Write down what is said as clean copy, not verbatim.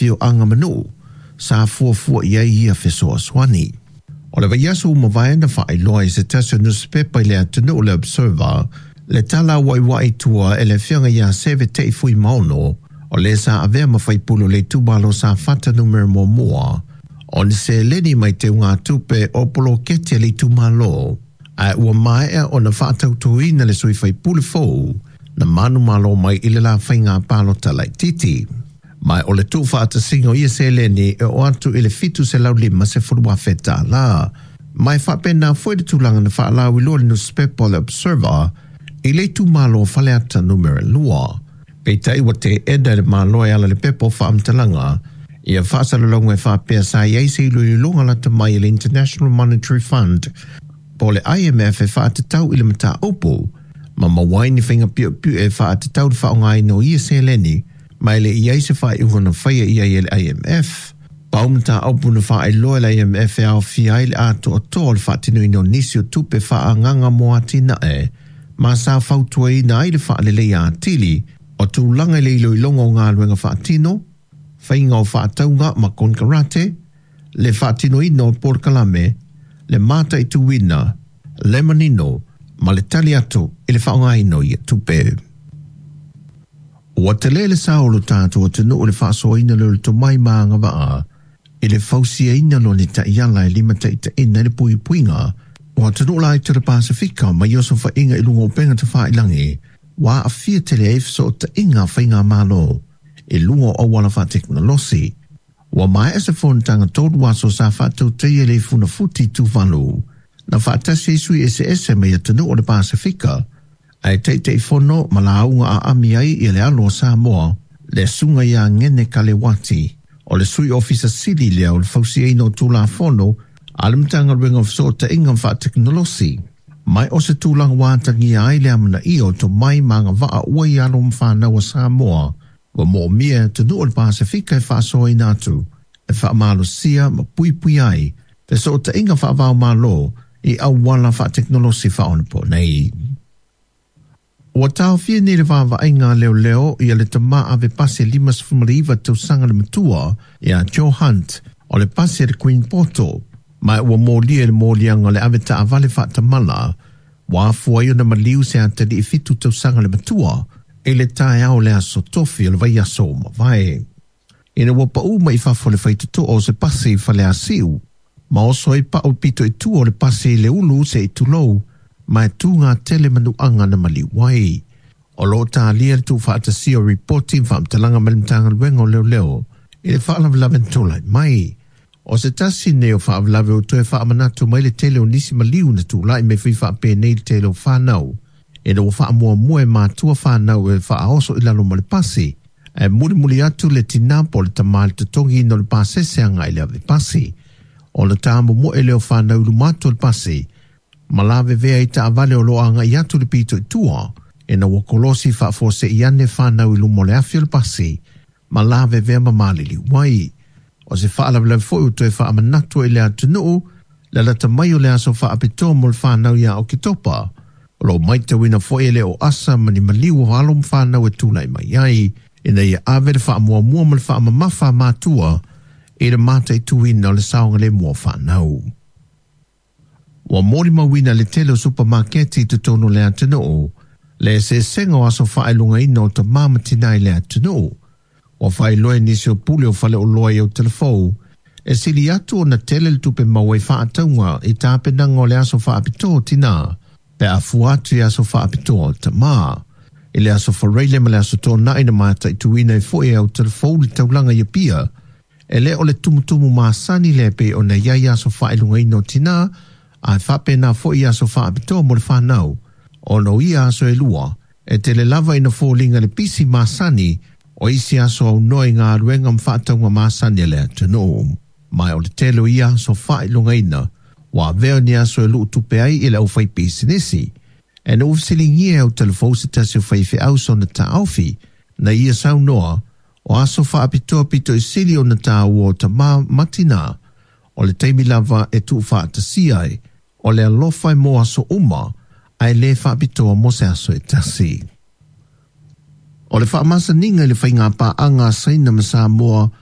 pio anga manu sa fua ia ia fesoa swani. O le vaiasu mawai na whaailoa I se taso newspaper le atunu le Observer le tala wai tua e le whianga ia seve te fui maono o le sa avea mawhaipulu le tubalo sa fata numero mua o ni se leni mai te unga tupe o polo ketia le tumalo a ua mai o na whaatautuina le sui whaipulu fau na manu malo mai ile la whainga palo talai titi. Mai o le tu whaatasingo ia se leni e o atu ile fitu se lau lima se furua feta la. Mai whapena fwoi de tulanga na whaalau ilo le newspaper le Observer I le tu malo whale ata numero lua. Pei tai wa te eda le malo ala le pepo whaamtalanga ia whaasalalonga e whapea sa iei se ilo I longa la tamai le International Monetary Fund po le IMF e whaatatau ile mata opo ma mawai ni whinga piu e whaatatau le whaongai no ia se leni mai le iei se whae uhana whaia ia le IMF. Paumata opo na whae loa le IMF e au fiai le ato o tō le whaatinu ino nisi o tupe whaanganga moatina e ma sa fautua I na ile whaale le ia atili o tūlanga le ilo ilongo ngā luenga whaatino, whainga o whaataunga ma konkarate, le whaatino ino o porkalame, le mata I tuwina, le manino, ma le tali ato I le whaonga ino ia tupe. Ua te lele saolo tātou o te nuu le whaasoa ina le to mai maanga waa, I le fausia ina lo ni ta iala e lima ta ita ina le pui puinga, ua te nuu lai te Pasifika ma yoso wha inga I lungo penga te whaailangi, wa a fia tele so te inga whainga malo, I lungo o wala wha teknolosi. Wa mai ese whonitanga tōru waso sa whātou te le funa futi tu whalu, na whaatasi sui ese mea te nuu o le Pasifika, ai te fono ma la aunga a ami ai I le alo Samoa, le sunga ia ngene Kalewati, o le sui ofisa sili lea o le fausi eino tūla fono, alimtanga ring of sort inga wha teknolosi. Mai o se tūlanga wātangi ai le amana I o to mai manga waa ua I alo mwhanau a Samoa, wa mō mia te nuu o le Pasifika e whaasoa I nātu, e wha malo sia ma pui ai, te so te inga wha vau malo I au wala wha teknolosi wha onapo nei. Ua tau fia ni le wawa inga leo I le tama ave pase limas fumariva tau sanga le matua ia Joe Hunt o le pase le Queen Portal mai ua mōlia le mōlianga le ave ta avale whaatamala wa fua I ona maliu se ante li I fitu tau sanga le matua e le tae au le aso tofi o le vai aso ma vai. Ina ua pa uma I whafo le whaituto o se pase I whale asiu ma oso I pa o pito I tu o le pase le ulu se I tulou mai tu ngā tele manu anga na mali wai. O lo tā lia tu whaatasi o reporting whaamtalanga malimtanga luengo leo, I le whaalawalawe ntolai mai. O se tasi neo whaawalawe o toe whaamanatu mai le tele o nisi maliu na tu lai me whi whaape nei le tele o whanau. E no whaamua mua mātua whanau e whaaoso I lalo ma le pasi. E muli atu le tinapo le tamale te tongi no le pasese anga I le ave pasi. O le tāmo mo e leo whanau lumatu le pasi. Malave vea I ta avale o loanga I atu le pito I tua, e na wakolosi whaafose I ane whanau I lumo le afio le pasi, malave vea mamalili wai. O se whaalawalawe foi uto e whaamanatu I le atu nuu, le lata mai o le aso whaapito mo le whanau ia o kitopa, o lo maita wina foi ele o asa mani maliu o halom whanau e tūlai mai ai, e na ia ave le whaamua mua mo le whaamamafa mātua, e le mata I tuina o le saonga le mua whanau. Wa mori mawina le tele o supermarketi te tono le atano, le se senga o aso whaelunga ina o ta mamatinai le atano. Wa whaeloe nisi o pule o whale o loa o telefou, e sili atu o na tele le tupe mawe whaataunga I tāpe nanga o le aso whaapito tina, pe a fuatu I aso whaapito o ta maa. I le aso whareile ma le aso tō naina mata I tuina I foe au telefou le taulanga I pia, e le o le tumutumu maasani le pe o na iai aso whaelunga ina o tina, a whape na fo I aso whaapito mo le whanau, o no I aso e lua, e te le lava ina fōlinga le pisi masani, o isi aso au noi ngā ruenga mwhaataunga masani le atano. Mai o le telo I aso whaelunga ina, wa veo ni aso e luu tupe ai I le au whai pisi nesi, e na ufsili ngie au telefou se tasi o whai au so na ta aufi, na ia sau noa, o aso whaapito pito I sili o na ta o ta matina, o le teimi lava e tu whaatasi ai, o le alofa mo aso uma, ai le whaapitoa mo se aso e tasi. O le whaamasa ninga le whainga pa anga saina ma Samoa,